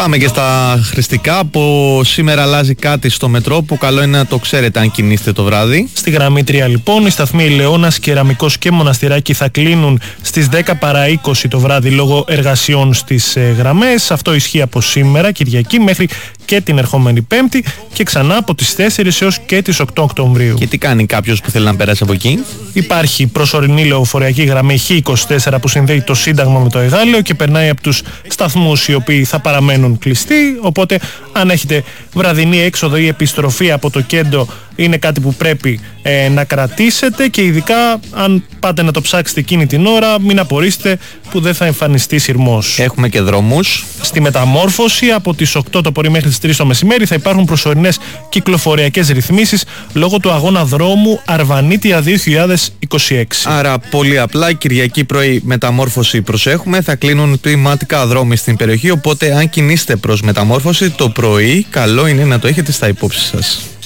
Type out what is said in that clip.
Πάμε και στα χρηστικά. Από σήμερα αλλάζει κάτι στο μετρό που καλό είναι να το ξέρετε αν κινείστε το βράδυ. Στη γραμμή 3 λοιπόν, οι σταθμοί Ελαιώνας, Κεραμικός και Μοναστηράκι θα κλείνουν στις 10 παρά 20 το βράδυ λόγω εργασιών στις γραμμές. Αυτό ισχύει από σήμερα, Κυριακή, μέχρι και την ερχόμενη Πέμπτη και ξανά από τις 4 έως και τις 8 Οκτωβρίου. Και τι κάνει κάποιος που θέλει να περάσει από εκεί? Υπάρχει προσωρινή λεωφορειακή γραμμή Χ24 που συνδέει το Σύνταγμα με το Εγάλεο και περνάει από τους σταθμούς οι οποίοι θα παραμένουν κλειστοί. Οπότε, αν έχετε βραδινή έξοδο ή επιστροφή από το Κέντρο, είναι κάτι που πρέπει να κρατήσετε και ειδικά αν πάτε να το ψάξετε εκείνη την ώρα, μην απορρίσετε που δεν θα εμφανιστεί σειρμός. Έχουμε και δρόμους. Στη Μεταμόρφωση από τις 8 το πρωί μέχρι τις 3 το μεσημέρι θα υπάρχουν προσωρινές κυκλοφοριακές ρυθμίσεις λόγω του αγώνα δρόμου Αρβανίτια 2026. Άρα πολύ απλά, Κυριακή πρωί Μεταμόρφωση προσέχουμε, θα κλείνουν τμηματικά δρόμοι στην περιοχή, οπότε αν κινείστε προς Μεταμόρφωση το πρωί καλό είναι να το έχετε στα υπόψη σας.